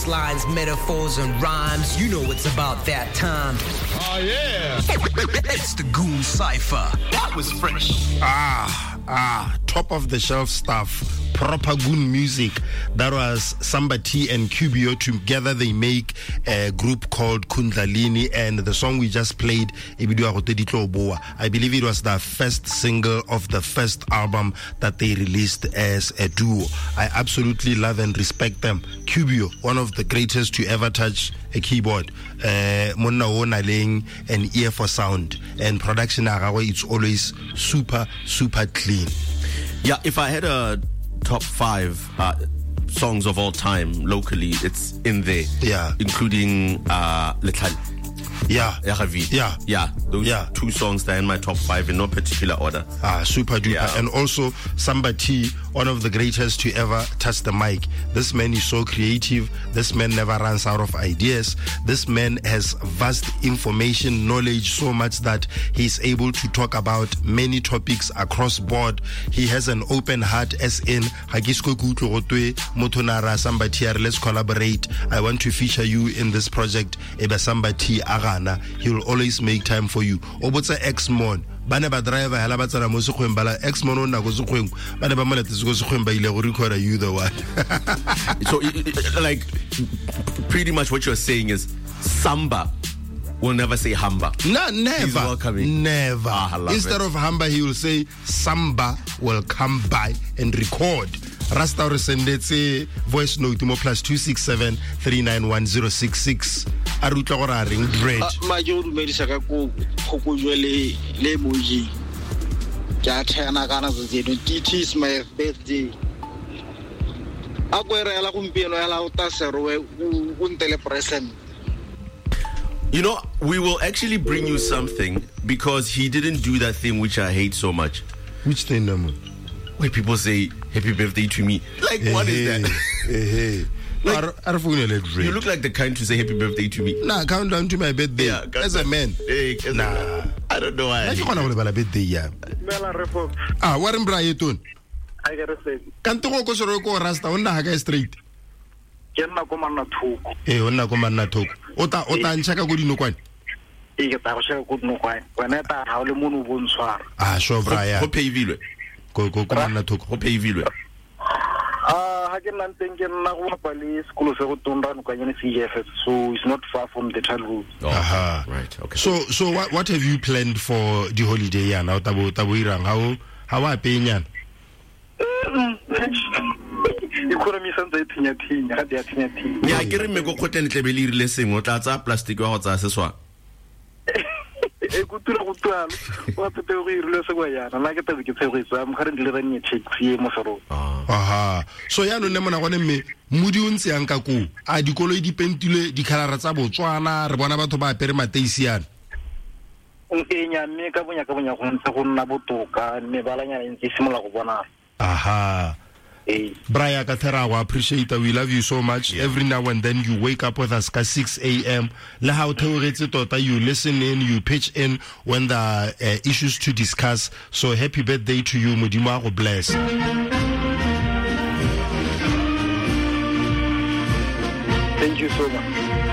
punchlines, metaphors, and rhymes. You know it's about that time. Oh, yeah. It's the Goon Cypher. That was fresh. Top of the shelf stuff. Proper Goon music. That was Samba T and Cubio. Together they make a group called Kundalini, and the song we just played, I believe it was the first single of the first album that they released as a duo. I absolutely love and respect them. Cubio, one of the greatest to ever touch a keyboard. Monna wona laying an ear for sound, and production it's always super clean. Yeah, if I had a top 5 songs of all time locally, it's in there. Yeah. Including Letlhale. Yeah. Those 2 songs that are in my top 5 in no particular order. Super duper. Yeah. And also Samba T, one of the greatest to ever touch the mic. This man is so creative. This man never runs out of ideas. This man has vast information, knowledge, so much that he's able to talk about many topics across board. He has an open heart, as in Motonara Samba T, let's collaborate. I want to feature you in this project. Eba Samba T Agana. He will always make time for you. Obotsa X-Mon. Bane ba driver hala ba tsana mo sekgweng bala X-Mon o nna go sekgweng bane ba molatse go sekgweng ba ile go record you the one. So like pretty much what you're saying is Samba will never say Hamba. No, never. He's welcoming. Never. Instead of Hamba, he will say Samba will come by and record. Rasta or sendetse voice note mo +267 391 arutla go ra reng dread ma jo dumedisa ka go jwe le moji ja thena kana zeno it is my birthday akwera gompieno ya la uta serwe o ntele present. You know, we will actually bring you something because he didn't do that thing which I hate so much. Which thing, no? Where people say happy birthday to me. Like, what is that? Like, you look like the kind to say happy birthday to me. Nah, count down to my birthday. Yeah, as a man. Nah, I don't know why. I don't know about birthday. Yeah. Warren Brayton. I get a say. Can't talk ko rasta on the street. Kenna ko manna thoko. Onna ko manna thoko. Ota nchaka go dinokwane. E ke ta go shaka go dinokwane. Wena ta ha o le monu bontshwara. Sure Brian. Go pay vilwe. Go manna thoko. Go pay vilwe. Ha ke nna nteng ke nna go pale sekolo se go tonda no kanye CFS, so it's not far from the childhood. Right. Okay. So what have you planned for the holiday ya now tabo irang how a penya? Economy santse thinya ga dia thinya. Ya ke re me go khotleng tlebele rile seng o tla tsa plastic wa go tsa seswa. E kutura wa tete go irile se go yana na ke tebe ke tsego isa mo gare ndile ranye check ye mo sero. So ya no ne mona gone mme mudi o ntse yang ka ko a dikoloi di pentile di khalara tsa Botswana re bona batho ba apere mateisiana. E nya mme ka bonya go ntse go nna botoka mme balanyana ntse simola go bona. Brian Kathera, I appreciate that. We love you so much. Every now and then you wake up with us at 6 a.m. You listen in, you pitch in when there are issues to discuss. So happy birthday to you, Mudima. Bless. Thank you so much.